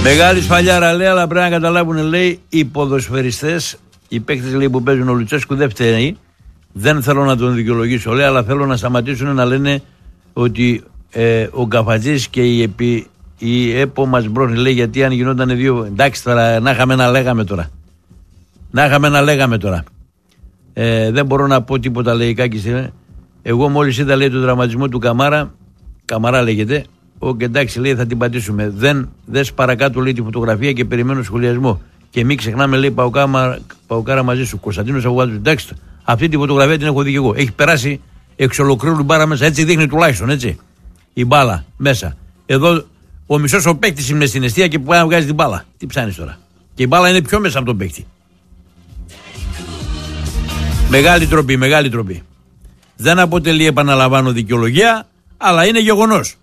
Μεγάλη σφαλιάρα λέει, αλλά πρέπει να καταλάβουν, λέει, οι ποδοσφαιριστές, οι παίκτες, λέει, που παίζουν ο Λουτσέσκου δεν φταίει. Δεν θέλω να τον δικαιολογήσω, λέει, αλλά θέλω να σταματήσουν να λένε ότι ο Καφατζής και η ΕΠΟ μας μπρώνει, λέει, γιατί αν γινόταν δύο. Εντάξει τώρα, να είχαμε να λέγαμε τώρα. Δεν μπορώ να πω τίποτα, λέει Κάκης. Εγώ μόλις είδα, λέει, τον τραυματισμό του Καμαρά λέγεται. Και εντάξει, λέει, θα την πατήσουμε. Δες παρακάτω, λέει, τη φωτογραφία και περιμένω σχολιασμό. Και μην ξεχνάμε, λέει, Παουκάρα μαζί σου. Κωνσταντίνος Αυγουάτος. Εντάξει, αυτή τη φωτογραφία την έχω δει και εγώ. Έχει περάσει εξ ολοκλήρου την μπάλα μέσα. Έτσι δείχνει τουλάχιστον, έτσι. Η μπάλα μέσα. Εδώ ο μισός ο παίκτης είναι στην αιστεία και πάει να βγάζει την μπάλα. Τι ψάνεις τώρα. Και η μπάλα είναι πιο μέσα από τον παίκτη. Μεγάλη τροπή. Δεν αποτελεί, επαναλαμβάνω, δικαιολογία, αλλά είναι γεγονός.